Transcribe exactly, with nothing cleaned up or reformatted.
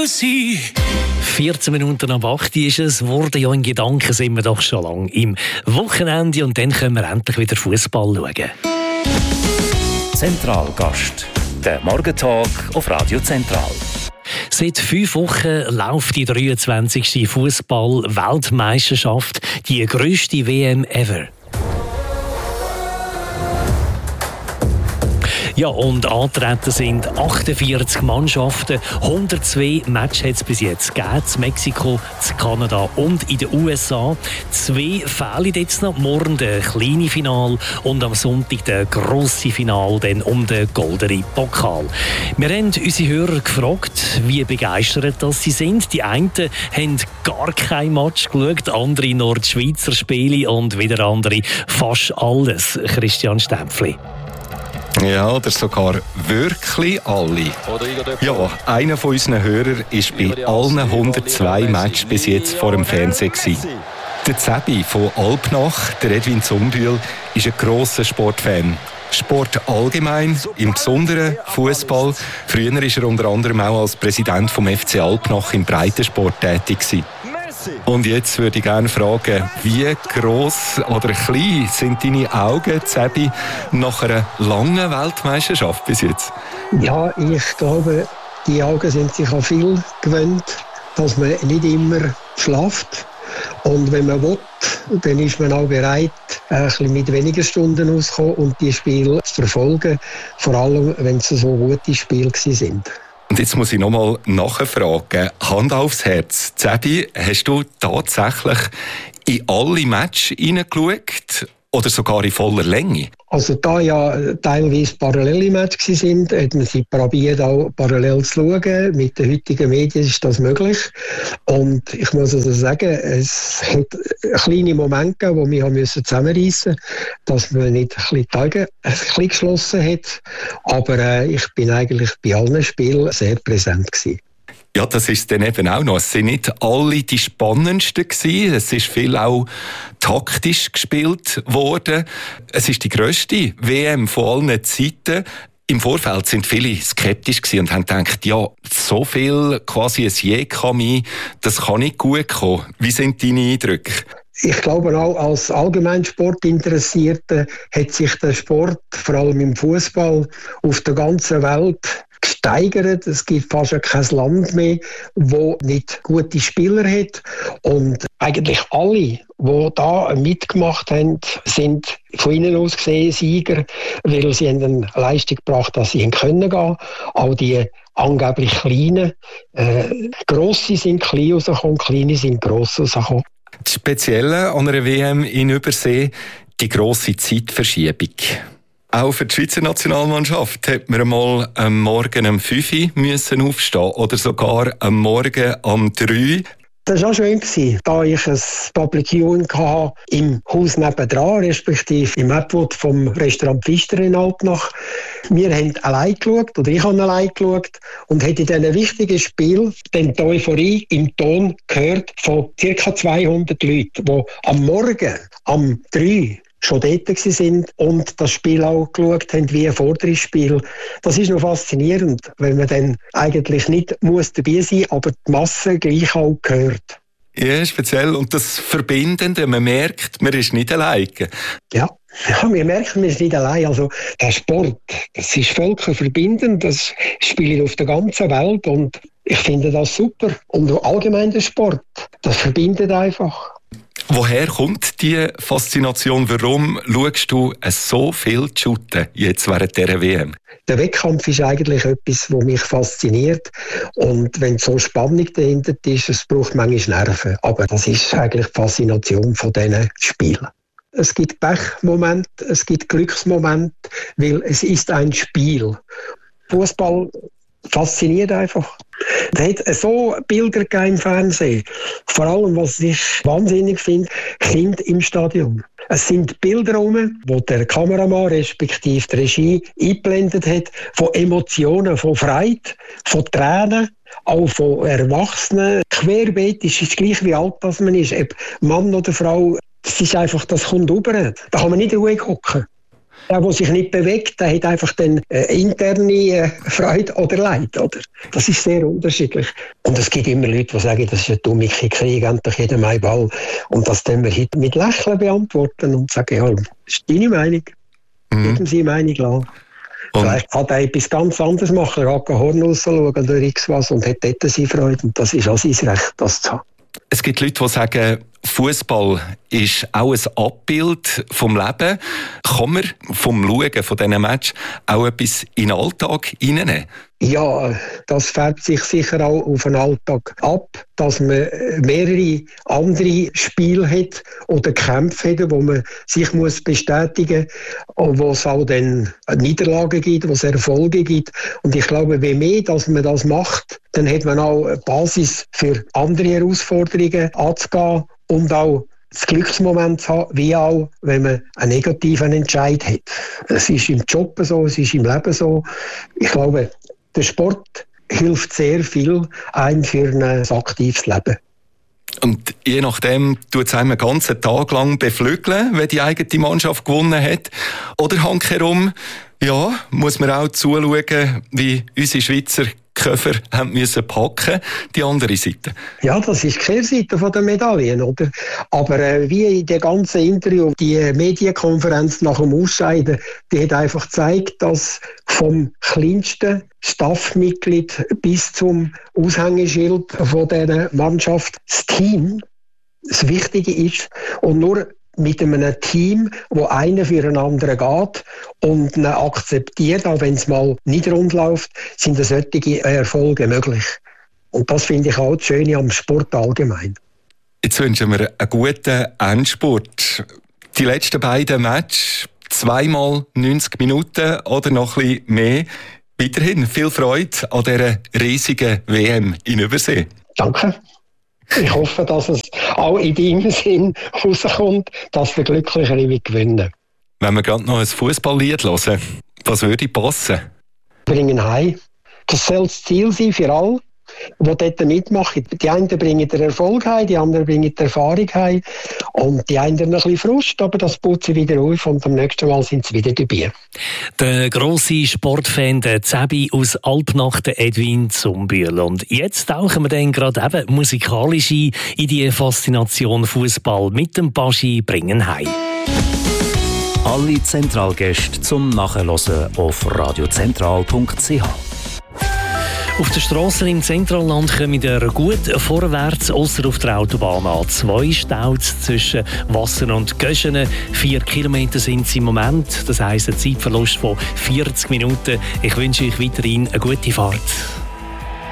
sie. vierzehn Minuten ab acht ist es, wurde ja in Gedanken sind wir doch schon lang im Wochenende und dann können wir endlich wieder Fußball schauen. Zentralgast, der Morgentalk auf Radio Zentral. Seit fünf Wochen läuft die dreiundzwanzigste Fußball-Weltmeisterschaft, die grösste W M ever. Ja, und antreten sind achtundvierzig Mannschaften. hundertzwei Matches hat es bis jetzt gegeben. In Mexiko, in Kanada und in den U S A. Zwei fehlen jetzt noch. Morgen der kleine Final und am Sonntag der grosse Final dann um den goldenen Pokal. Wir haben unsere Hörer gefragt, wie begeistert das sie sind. Die einen haben gar kein Match geschaut, andere nur die Schweizer Spiele und wieder andere fast alles. Christian Stempfli. Ja, oder sogar wirklich alle. Ja, einer von unseren Hörern war bei allen hundertzwei Matches bis jetzt vor dem Fernsehen gewesen. Der Zebi von Alpnach, der Edwin Zumbühl, ist ein grosser Sportfan. Sport allgemein, im Besonderen Fußball. Früher war er unter anderem auch als Präsident vom F C Alpnach im Breitensport tätig gewesen. Und jetzt würde ich gerne fragen, wie gross oder klein sind deine Augen, Zebi, nach einer langen Weltmeisterschaft bis jetzt? Ja, ich glaube, die Augen sind sich an viel gewöhnt, dass man nicht immer schlaft. Und wenn man will, dann ist man auch bereit, ein bisschen mit weniger Stunden auszukommen und die Spiele zu verfolgen, vor allem, wenn es so gute Spiele sind. Und jetzt muss ich noch mal nachfragen. Hand aufs Herz. Zebi, hast du tatsächlich in alle Matches hineingeschaut? Oder sogar in voller Länge? Also da ja teilweise parallele Matches sind, hat man sie probiert auch parallel zu schauen. Mit den heutigen Medien ist das möglich. Und ich muss also sagen, es hat kleine Momente gegeben, wo wir haben zusammenreissen mussten, dass man nicht ein bisschen die Augen ein bisschen geschlossen hat. Aber äh, ich bin eigentlich bei allen Spielen sehr präsent gewesen. Ja, das ist dann eben auch noch. Es sind nicht alle die spannendsten gewesen. Es ist viel auch taktisch gespielt worden. Es ist die grösste W M von allen Zeiten. Im Vorfeld sind viele skeptisch gewesen und haben gedacht, ja, so viel quasi ein Jekami, das kann nicht gut kommen. Wie sind deine Eindrücke? Ich glaube auch als Allgemeinsportinteressierte hat sich der Sport, vor allem im Fußball, auf der ganzen Welt gesteigert. Es gibt fast kein Land mehr, das nicht gute Spieler hat. Und eigentlich alle, die da mitgemacht haben, sind von innen aus gesehen Sieger, weil sie eine Leistung gebracht haben, dass sie können gehen. Auch die angeblich Kleinen. Äh, Grosse sind klein rausgekommen, Kleine sind gross rausgekommen. Das Spezielle an einer W M in Übersee, die grosse Zeitverschiebung. Auch für die Schweizer Nationalmannschaft hat man einmal am Morgen um fünf Uhr müssen aufstehen oder sogar am Morgen um drei Uhr. Das war auch schön, da ich ein Public Viewing hatte im Haus nebendran, respektive im Appwood vom Restaurant Pfister in Alpnach. Wir haben allein geschaut, oder ich habe allein geschaut, und habe in diesen wichtigen Spiel die Euphorie im Ton gehört von ca. zweihundert Leuten, die am Morgen, am drei schon dort waren und das Spiel auch geschaut haben wie ein Vorderspiel. Das ist noch faszinierend, wenn man dann eigentlich nicht muss dabei sein muss, aber die Masse gleich auch gehört. Ja, speziell. Und das Verbindende, man merkt, man ist nicht alleine. Ja. Ja, wir merken, wir sind nicht allein. Also, der Sport, das ist völkerverbindend, das spielt auf der ganzen Welt und ich finde das super. Und allgemein der Sport, das verbindet einfach. Woher kommt die Faszination? Warum schaust du so viel shooten jetzt während dieser W M? Der Wettkampf ist eigentlich etwas, das mich fasziniert. Und wenn so Spannung dahinter ist, es braucht manchmal Nerven. Aber das ist eigentlich die Faszination von diesen Spielen. Es gibt Pechmomente, es gibt Glücksmomente, weil es ist ein Spiel. Fußball fasziniert einfach. Es hat so Bilder im Fernsehen. Vor allem, was ich wahnsinnig finde, Kinder im Stadion. Es sind Bilder herum, wo der Kameramann respektive die Regie eingeblendet hat, von Emotionen, von Freude, von Tränen, auch von Erwachsenen. Querbeet ist es gleich wie alt das man ist, ob Mann oder Frau. Das ist einfach, das kommt rüber. Da kann man nicht ruhig hocken. Der, der sich nicht bewegt, der hat einfach dann äh, interne äh, Freude oder Leid. Oder? Das ist sehr unterschiedlich. Und es gibt immer Leute, die sagen, das ist ein dummer Krieg, endlich jeder mein Ball. Und das können wir heute mit Lächeln beantworten und sagen, ja, das ist deine Meinung. Mhm. Jedem seine Meinung lassen. Vielleicht kann er etwas ganz anderes machen. Er kann Horn rausschauen oder irgendwas und hat dort seine Freude. Und das ist auch sein Recht, das zu haben. Es gibt Leute, die sagen, Fußball ist auch ein Abbild vom Leben. Kann man vom Schauen von diesen Match auch etwas in den Alltag hineinnehmen? Ja, das färbt sich sicher auch auf den Alltag ab, dass man mehrere andere Spiele hat oder Kämpfe hat, wo man sich muss bestätigen muss, und wo es auch dann Niederlagen gibt, wo es Erfolge gibt. Und ich glaube, je mehr dass man das macht, dann hat man auch eine Basis für andere Herausforderungen anzugehen und auch das Glücksmoment zu haben, wie auch, wenn man einen negativen Entscheid hat. Es ist im Job so, es ist im Leben so. Ich glaube, der Sport hilft sehr viel ein für ein aktives Leben. Und je nachdem tut es einem einen ganzen Tag lang beflügeln, wenn die eigene Mannschaft gewonnen hat. Oder handherum, ja, muss man auch zuschauen, wie unsere Schweizer Köfer haben müssen packen, die andere Seite. Ja, das ist die Kehrseite der Medaillen, oder? Aber äh, wie in dem ganzen Interview, die Medienkonferenz nach dem Ausscheiden, die hat einfach gezeigt, dass vom kleinsten Staffmitglied bis zum Aushängeschild von dieser Mannschaft das Team das Wichtige ist. Und nur mit einem Team, wo einer für einen anderen geht und ihn akzeptiert, auch wenn es mal nicht rund läuft, sind solche Erfolge möglich. Und das finde ich auch das Schöne am Sport allgemein. Jetzt wünschen wir einen guten Endspurt. Die letzten beiden Matches, zweimal neunzig Minuten oder noch ein bisschen mehr. Weiterhin viel Freude an dieser riesigen W M in Übersee. Danke. Ich hoffe, dass es auch in deinem Sinn rauskommt, dass wir glücklichere gewinnen. Wenn wir gerade noch ein Fußballlied hören, was würde passen? Bringen heim. Das soll das Ziel sein für alle, die dort mitmachen. Die einen bringen den Erfolg heim, die anderen bringen die Erfahrung heim. Und die einen ein bisschen Frust, aber das baut sie wieder auf und am nächsten Mal sind sie wieder dabei. Der grosse Sportfan, der Zebi aus Alpnach, der Edwin Zumbühl. Und jetzt tauchen wir dann gerade eben musikalisch ein in die Faszination Fußball mit dem Baschi bringen heim. Alle Zentralgäste zum Nachhören auf radiozentral punkt c h. Auf den Strassen im Zentralland kommen wir gut vorwärts, ausser auf der Autobahn A zwei staut zwischen Wasser und Göschenen. Vier Kilometer sind es im Moment, das heisst ein Zeitverlust von vierzig Minuten. Ich wünsche euch weiterhin eine gute Fahrt.